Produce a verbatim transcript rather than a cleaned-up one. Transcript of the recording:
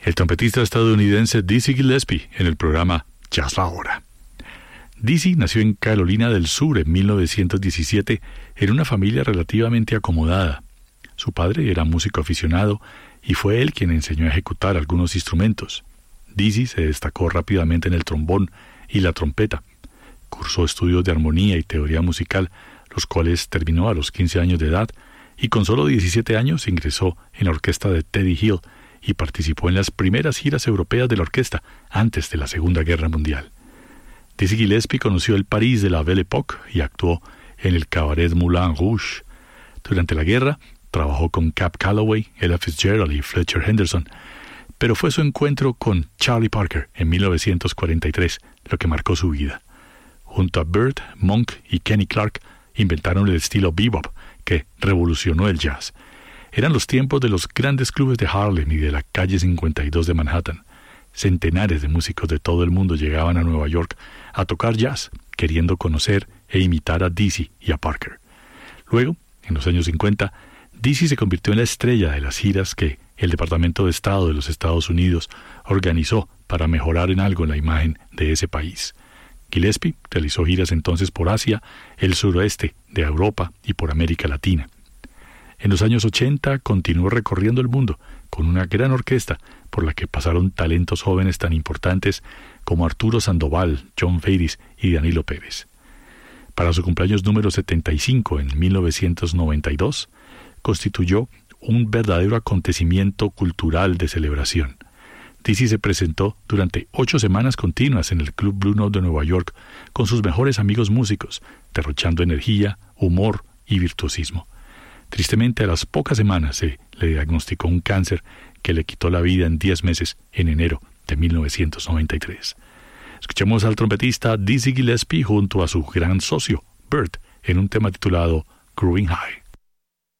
el trompetista estadounidense Dizzy Gillespie en el programa Jazz La Hora. Dizzy nació en Carolina del Sur en mil novecientos diecisiete en una familia relativamente acomodada. Su padre era músico aficionado y fue él quien enseñó a ejecutar algunos instrumentos. Dizzy se destacó rápidamente en el trombón y la trompeta. Cursó estudios de armonía y teoría musical, los cuales terminó a los quince años de edad, y con solo diecisiete años ingresó en la orquesta de Teddy Hill y participó en las primeras giras europeas de la orquesta antes de la Segunda Guerra Mundial. Dizzy Gillespie conoció el París de la Belle Époque y actuó en el Cabaret Moulin Rouge. Durante la guerra, trabajó con Cab Calloway, Ella Fitzgerald y Fletcher Henderson, pero fue su encuentro con Charlie Parker en mil novecientos cuarenta y tres lo que marcó su vida. Junto a Burt, Monk y Kenny Clarke, inventaron el estilo bebop, que revolucionó el jazz. Eran los tiempos de los grandes clubes de Harlem y de la calle cincuenta y dos de Manhattan. Centenares de músicos de todo el mundo llegaban a Nueva York a tocar jazz, queriendo conocer e imitar a Dizzy y a Parker. Luego, en los años cincuenta, Dizzy se convirtió en la estrella de las giras que el Departamento de Estado de los Estados Unidos organizó para mejorar en algo la imagen de ese país. Gillespie realizó giras entonces por Asia, el suroeste de Europa y por América Latina. En los años ochenta continuó recorriendo el mundo con una gran orquesta por la que pasaron talentos jóvenes tan importantes como Arturo Sandoval, John Faris y Danilo Pérez. Para su cumpleaños número setenta y cinco en mil novecientos noventa y dos, constituyó un verdadero acontecimiento cultural de celebración. Dizzy se presentó durante ocho semanas continuas en el Club Blue Note de Nueva York con sus mejores amigos músicos, derrochando energía, humor y virtuosismo. Tristemente, a las pocas semanas se le diagnosticó un cáncer que le quitó la vida en diez meses en enero de mil novecientos noventa y tres. Escuchemos al trompetista Dizzy Gillespie junto a su gran socio, Burt, en un tema titulado Growing High.